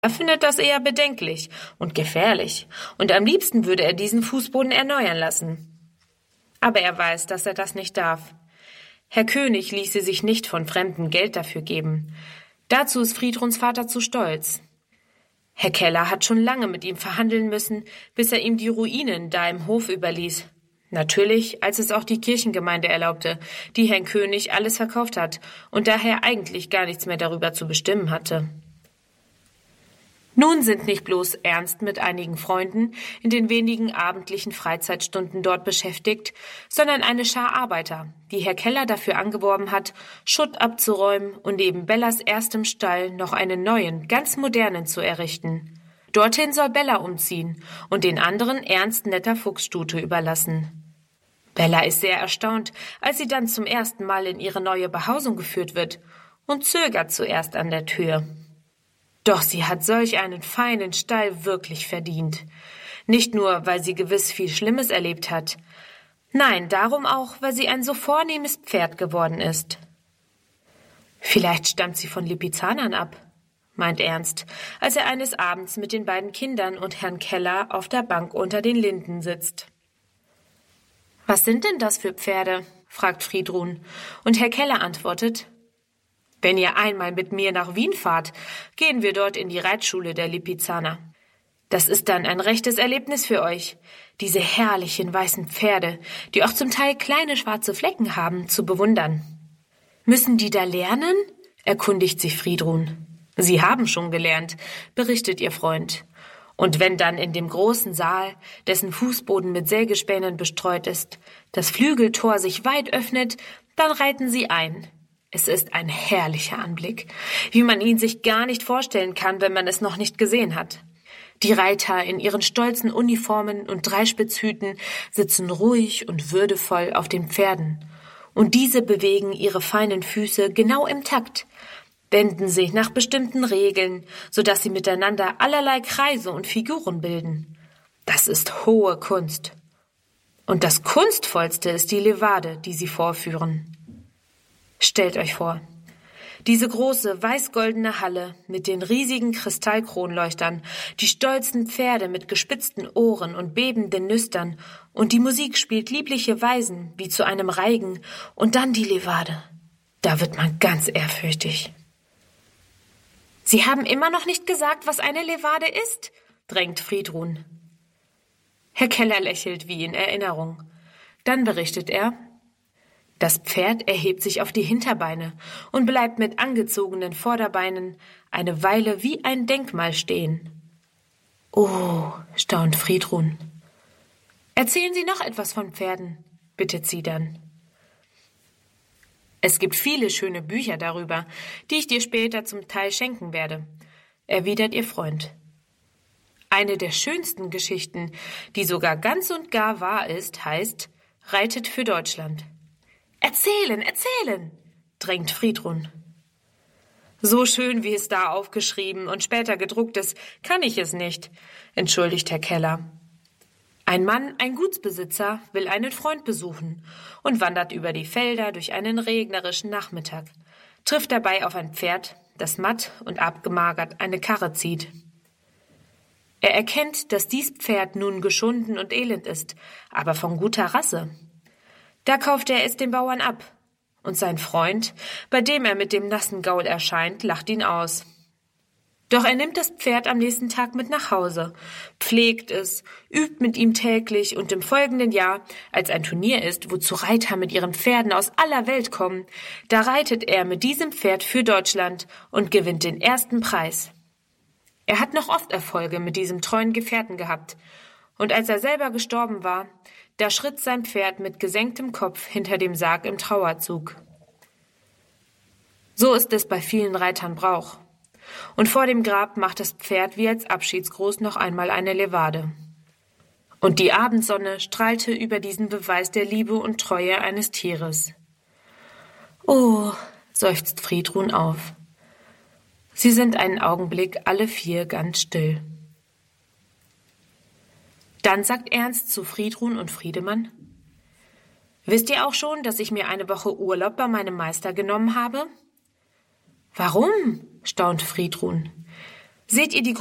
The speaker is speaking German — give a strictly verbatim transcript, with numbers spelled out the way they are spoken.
Er findet das eher bedenklich und gefährlich, und am liebsten würde er diesen Fußboden erneuern lassen. Aber er weiß, dass er das nicht darf. Herr König ließe sich nicht von Fremden Geld dafür geben. Dazu ist Friedruns Vater zu stolz. Herr Keller hat schon lange mit ihm verhandeln müssen, bis er ihm die Ruinen da im Hof überließ. Natürlich, als es auch die Kirchengemeinde erlaubte, die Herrn König alles verkauft hat und daher eigentlich gar nichts mehr darüber zu bestimmen hatte. Nun sind nicht bloß Ernst mit einigen Freunden in den wenigen abendlichen Freizeitstunden dort beschäftigt, sondern eine Schar Arbeiter, die Herr Keller dafür angeworben hat, Schutt abzuräumen und neben Bellas erstem Stall noch einen neuen, ganz modernen zu errichten. Dorthin soll Bella umziehen und den anderen Ernst netter Fuchsstute überlassen. Bella ist sehr erstaunt, als sie dann zum ersten Mal in ihre neue Behausung geführt wird und zögert zuerst an der Tür. Doch sie hat solch einen feinen Stall wirklich verdient. Nicht nur, weil sie gewiss viel Schlimmes erlebt hat. Nein, darum auch, weil sie ein so vornehmes Pferd geworden ist. Vielleicht stammt sie von Lipizanern ab, meint Ernst, als er eines Abends mit den beiden Kindern und Herrn Keller auf der Bank unter den Linden sitzt. »Was sind denn das für Pferde?« fragt Friedrun, und Herr Keller antwortet, »Wenn ihr einmal mit mir nach Wien fahrt, gehen wir dort in die Reitschule der Lipizzaner. Das ist dann ein rechtes Erlebnis für euch, diese herrlichen weißen Pferde, die auch zum Teil kleine schwarze Flecken haben, zu bewundern.« »Müssen die da lernen?« erkundigt sich Friedrun. »Sie haben schon gelernt«, berichtet ihr Freund. Und wenn dann in dem großen Saal, dessen Fußboden mit Sägespänen bestreut ist, das Flügeltor sich weit öffnet, dann reiten sie ein. Es ist ein herrlicher Anblick, wie man ihn sich gar nicht vorstellen kann, wenn man es noch nicht gesehen hat. Die Reiter in ihren stolzen Uniformen und Dreispitzhüten sitzen ruhig und würdevoll auf den Pferden, und diese bewegen ihre feinen Füße genau im Takt, wenden sich nach bestimmten Regeln, so dass sie miteinander allerlei Kreise und Figuren bilden. Das ist hohe Kunst. Und das Kunstvollste ist die Levade, die sie vorführen. Stellt euch vor, diese große weiß-goldene Halle mit den riesigen Kristallkronleuchtern, die stolzen Pferde mit gespitzten Ohren und bebenden Nüstern, und die Musik spielt liebliche Weisen wie zu einem Reigen, und dann die Levade. Da wird man ganz ehrfürchtig. »Sie haben immer noch nicht gesagt, was eine Levade ist?« drängt Friedrun. Herr Keller lächelt wie in Erinnerung. Dann berichtet er, das Pferd erhebt sich auf die Hinterbeine und bleibt mit angezogenen Vorderbeinen eine Weile wie ein Denkmal stehen. »Oh«, staunt Friedrun. »Erzählen Sie noch etwas von Pferden«, bittet sie dann. »Es gibt viele schöne Bücher darüber, die ich dir später zum Teil schenken werde«, erwidert ihr Freund. Eine der schönsten Geschichten, die sogar ganz und gar wahr ist, heißt »Reitet für Deutschland«. »Erzählen, erzählen«, drängt Friedrun. »So schön, wie es da aufgeschrieben und später gedruckt ist, kann ich es nicht«, entschuldigt Herr Keller. Ein Mann, ein Gutsbesitzer, will einen Freund besuchen und wandert über die Felder durch einen regnerischen Nachmittag, trifft dabei auf ein Pferd, das matt und abgemagert eine Karre zieht. Er erkennt, dass dies Pferd nun geschunden und elend ist, aber von guter Rasse. Da kauft er es den Bauern ab, und sein Freund, bei dem er mit dem nassen Gaul erscheint, lacht ihn aus. Doch er nimmt das Pferd am nächsten Tag mit nach Hause, pflegt es, übt mit ihm täglich, und im folgenden Jahr, als ein Turnier ist, wozu Reiter mit ihren Pferden aus aller Welt kommen, da reitet er mit diesem Pferd für Deutschland und gewinnt den ersten Preis. Er hat noch oft Erfolge mit diesem treuen Gefährten gehabt, und als er selber gestorben war, da schritt sein Pferd mit gesenktem Kopf hinter dem Sarg im Trauerzug. So ist es bei vielen Reitern Brauch. Und vor dem Grab macht das Pferd wie als Abschiedsgruß noch einmal eine Levade. Und die Abendsonne strahlte über diesen Beweis der Liebe und Treue eines Tieres. »Oh«, seufzt Friedrun auf. Sie sind einen Augenblick alle vier ganz still. Dann sagt Ernst zu Friedrun und Friedemann, »Wisst ihr auch schon, dass ich mir eine Woche Urlaub bei meinem Meister genommen habe?« »Warum?«, staunt Friedrun. Seht ihr die